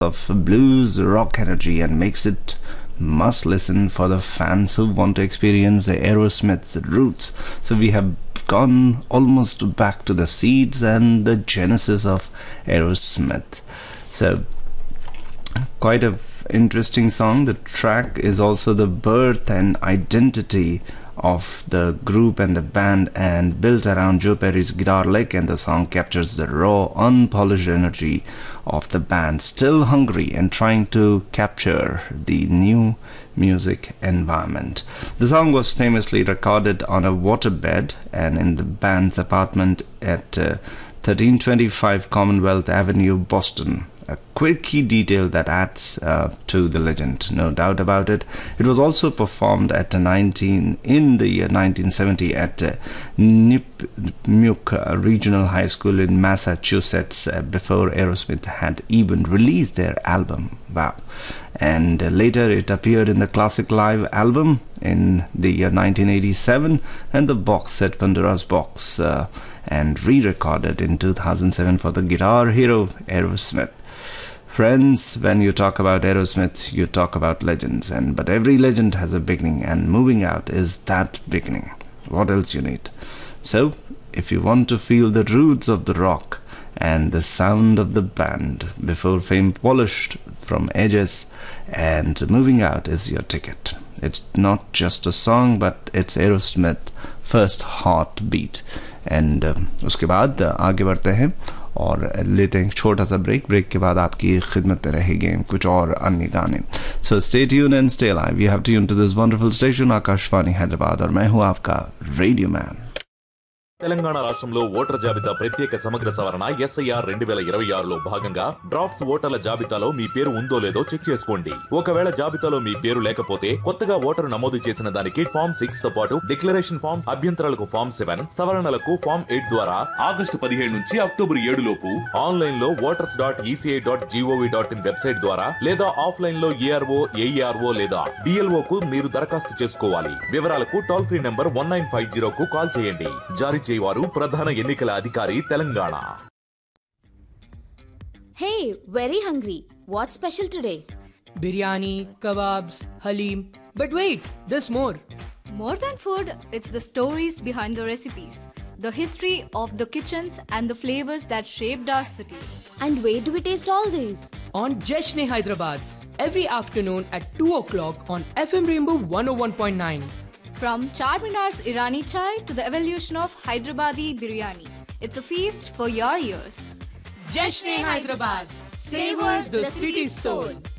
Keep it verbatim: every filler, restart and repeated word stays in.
of blues rock energy and makes it must listen for the fans who want to experience the Aerosmith's roots. So we have gone almost back to the seeds and the genesis of Aerosmith. So quite a interesting song. The track is also the birth and identity of the group and the band, and built around Joe Perry's guitar lick, and the song captures the raw, unpolished energy of the band, still hungry and trying to capture the new music environment. The song was famously recorded on a waterbed and in the band's apartment at uh, thirteen twenty-five Commonwealth Avenue, Boston. A quirky detail that adds uh, to the legend, no doubt about it. It was also performed at nineteen in the year nineteen seventy at uh, Nipmuc Regional High School in Massachusetts, uh, before Aerosmith had even released their album. Wow. And uh, later it appeared in the Classic Live album in the year nineteen eighty-seven and the box set Pandora's Box, uh, and re-recorded in two thousand seven for the guitar hero Aerosmith. Friends, when you talk about Aerosmith, you talk about legends, and but every legend has a beginning, and moving out is that beginning. What else you need? So, if you want to feel the roots of the rock and the sound of the band before fame polished from edges, and moving out is your ticket. It's not just a song, but it's Aerosmith first heartbeat. And uh, उसके बाद uh, आगे बढ़ते हैं और लेते हैं एक छोटा सा ब्रेक. ब्रेक के बाद आपकी खिदमत में रहेंगे कुछ और अन्य गाने. So stay tune and stay live. You have tune to this wonderful station Akashvani Hyderabad, और मैं हूँ आपका रेडियो मैन. తెలంగాణ రాష్ట్రంలో ఓటర్ జాబితా ప్రత్యేక సమగ్ర సవరణ ఎస్ఐఆర్ రెండు వేల ఇరవై ఆరులో భాగంగా డ్రాఫ్ట్స్ ఓటర్ల జాబితాలో మీ పేరు ఉందో లేదో చెక్ చేసుకోండి. ఒకవేళ జాబితాలో మీ పేరు లేకపోతే కొత్తగా ఓటరు నమోదు చేసిన దానికి ఫామ్ సిక్స్ తో పాటు డిక్లరేషన్ ఫామ్, అభ్యంతరాలకు ఫామ్ సెవెన్, సవరణలకు ఫామ్ ఎయిట్ ద్వారా ఆగస్టు పదిహేడు నుంచి అక్టోబర్ ఏడు లోపు ఆన్లైన్ లో voters dot ECI dot GOV dot in website ద్వారా లేదా ఆఫ్లైన్ లో ఏఆర్ఓ ఏఈఆర్ఓ లేదా బిఎల్ఓ కు మీరు దరఖాస్తు చేసుకోవాలి. వివరాలకు toll free number one nine five zero కు కాల్ చేయండి. జారీ చేయవారు ప్రధాన ఎన్నికల అధికారి Telangana. Hey, very hungry. What's special today? Biryani, kebabs, halim. But wait, there's more. More than food, it's the stories behind the recipes, the history of the kitchens and the flavors that shaped our city. And where do we taste all these? On Jashne Hyderabad, every afternoon at two o'clock on F M Rainbow one oh one point nine. From Charminar's Irani chai to the evolution of Hyderabadi biryani, it's a feast for your ears. Jashne Hyderabad, savor the city's soul.